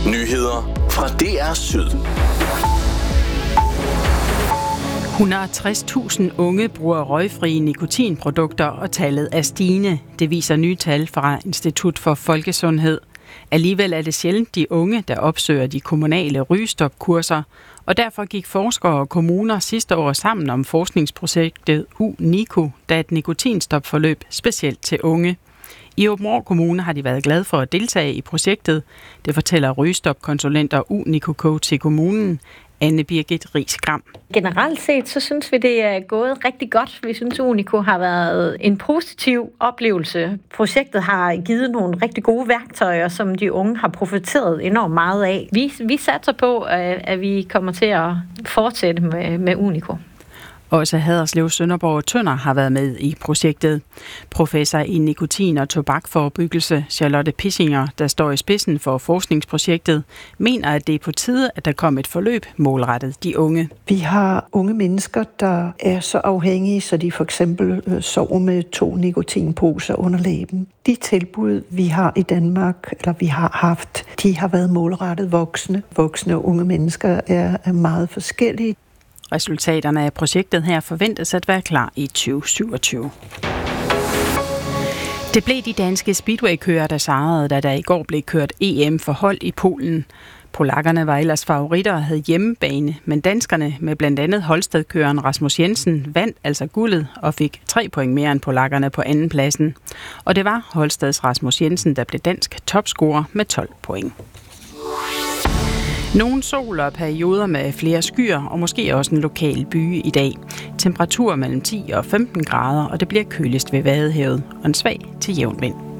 Nyheder fra DR Syd. 160.000 unge bruger røgfrie nikotinprodukter, og tallet er stigende. Det viser nye tal fra Institut for Folkesundhed. Alligevel er det sjældent de unge, der opsøger de kommunale rygestopkurser, og derfor gik forskere og kommuner sidste år sammen om forskningsprojektet UNICO, der er et nikotinstopforløb specielt til unge. I Aabenraa Kommune har de været glade for at deltage i projektet. Det fortæller rygestopkonsulent og UNICO-coach til kommunen, Anne Birgit Riis-Gram. Generelt set, så synes vi, det er gået rigtig godt. Vi synes, UNICO har været en positiv oplevelse. Projektet har givet nogle rigtig gode værktøjer, som de unge har profiteret enormt meget af. Vi satser på, at vi kommer til at fortsætte med UNICO. Også Haderslev, Sønderborg og Tønder har været med i projektet. Professor i nikotin- og tobakforebyggelse, Charlotte Pissinger, der står i spidsen for forskningsprojektet, mener, at det er på tide, at der kommer et forløb målrettet de unge. Vi har unge mennesker, der er så afhængige, så de for eksempel sover med 2 nikotinposer under læben. De tilbud, vi har i Danmark, eller vi har haft, de har været målrettet voksne. Voksne og unge mennesker er meget forskellige. Resultaterne af projektet her forventes at være klar i 2027. Det blev de danske speedway-kører, der sejrede, da der i går blev kørt EM for hold i Polen. Polakkerne var ellers favoritter og havde hjemmebane, men danskerne med blandt andet Holsted-køren Rasmus Jensen vandt altså guldet og fik 3 point mere end polakkerne på anden pladsen. Og det var Holsteds Rasmus Jensen, der blev dansk topscorer med 12 point. Nogle sol og perioder med flere skyer, og måske også en lokal byge i dag. Temperatur mellem 10 og 15 grader, og det bliver køligst ved Vadehavet, og en svag til jævn vind.